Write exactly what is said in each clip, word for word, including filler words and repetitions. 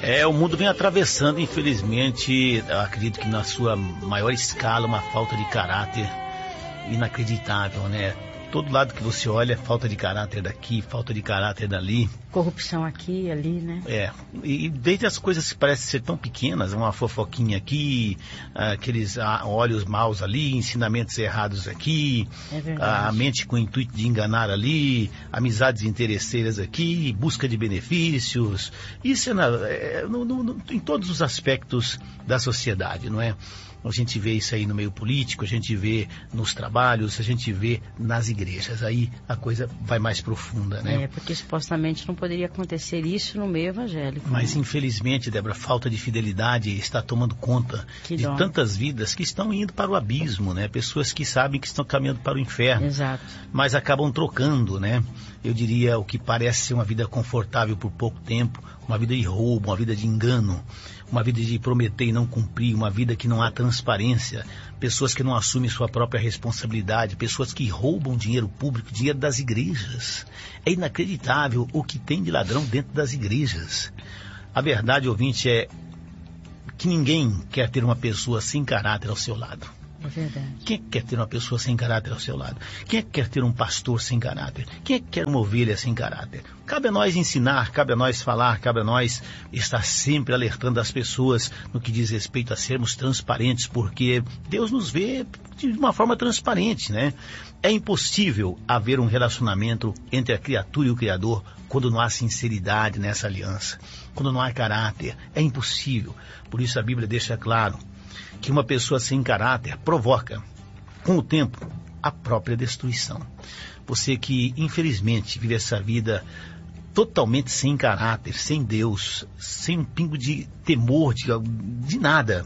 É, o mundo vem atravessando, infelizmente, eu acredito que na sua maior escala, uma falta de caráter inacreditável, né? Todo lado que você olha, falta de caráter daqui, falta de caráter dali. Corrupção aqui e ali, né? É, e desde as coisas que parecem ser tão pequenas, uma fofoquinha aqui, aqueles olhos maus ali, ensinamentos errados aqui, é a mente com o intuito de enganar ali, amizades interesseiras aqui, busca de benefícios. Isso é, na, é no, no, em todos os aspectos da sociedade, não é? A gente vê isso aí no meio político, a gente vê nos trabalhos, a gente vê nas igrejas. Aí a coisa vai mais profunda, né? É, porque supostamente não poderia acontecer isso no meio evangélico. Mas né? Infelizmente, Débora, falta de fidelidade está tomando conta que de dó. tantas vidas que estão indo para o abismo, né? Pessoas que sabem que estão caminhando para o inferno. Exato. Mas acabam trocando, né? Eu diria o que parece ser uma vida confortável por pouco tempo, uma vida de roubo, uma vida de engano, uma vida de prometer e não cumprir, uma vida que não há transparência, pessoas que não assumem sua própria responsabilidade, pessoas que roubam dinheiro público, dinheiro das igrejas. É inacreditável o que tem de ladrão dentro das igrejas. A verdade, ouvinte, é que ninguém quer ter uma pessoa sem caráter ao seu lado. É verdade. Quem é que quer ter uma pessoa sem caráter ao seu lado? Quem é que quer ter um pastor sem caráter? Quem é que quer uma ovelha sem caráter? Cabe a nós ensinar, cabe a nós falar, cabe a nós estar sempre alertando as pessoas no que diz respeito a sermos transparentes, porque Deus nos vê de uma forma transparente, né? É impossível haver um relacionamento entre a criatura e o Criador quando não há sinceridade nessa aliança, quando não há caráter. É impossível. Por isso a Bíblia deixa claro que uma pessoa sem caráter provoca, com o tempo, a própria destruição. Você que, infelizmente, vive essa vida totalmente sem caráter, sem Deus, sem um pingo de temor, de, de nada.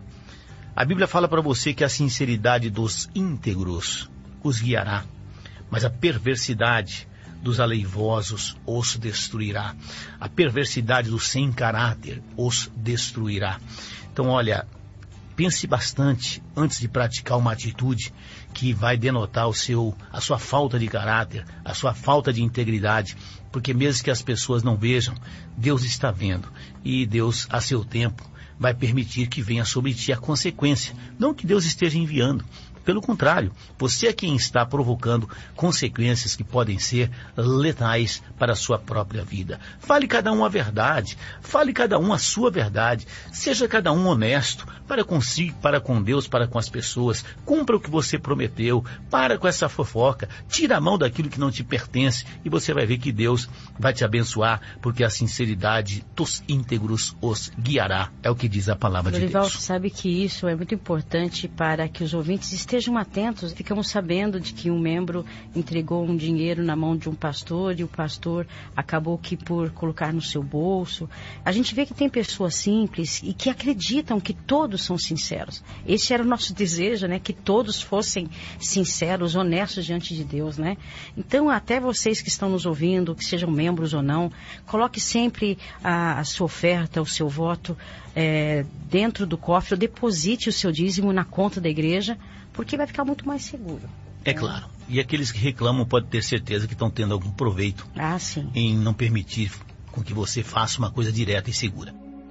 A Bíblia fala para você que a sinceridade dos íntegros os guiará, mas a perversidade dos aleivosos os destruirá. A perversidade do sem caráter os destruirá. Então, olha, pense bastante antes de praticar uma atitude que vai denotar o seu, a sua falta de caráter, a sua falta de integridade, porque mesmo que as pessoas não vejam, Deus está vendo e Deus, a seu tempo, vai permitir que venha sobre ti a consequência. Não que Deus esteja enviando. Pelo contrário, você é quem está provocando consequências que podem ser letais para a sua própria vida. Fale cada um a verdade, fale cada um a sua verdade, seja cada um honesto para consigo, para com Deus, para com as pessoas. Cumpra o que você prometeu, para com essa fofoca, tira a mão daquilo que não te pertence e você vai ver que Deus vai te abençoar, porque a sinceridade dos íntegros os guiará. É o que diz a palavra de Dorival, Deus. você sabe que isso é muito importante para que os ouvintes estejam Estejam atentos, ficamos sabendo de que um membro entregou um dinheiro na mão de um pastor e o pastor acabou que por colocar no seu bolso. A gente vê que tem pessoas simples e que acreditam que todos são sinceros. Esse era o nosso desejo, né? Que todos fossem sinceros, honestos diante de Deus, né? Então, até vocês que estão nos ouvindo, que sejam membros ou não, coloque sempre a, a sua oferta, o seu voto é, dentro do cofre, ou deposite o seu dízimo na conta da igreja, porque vai ficar muito mais seguro. É claro. E aqueles que reclamam podem ter certeza que estão tendo algum proveito ah, sim. em não permitir com que você faça uma coisa direta e segura.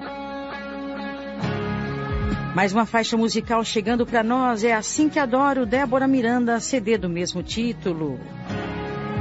Mais uma faixa musical chegando para nós. É Assim Que Adoro, Débora Miranda, C D do mesmo título.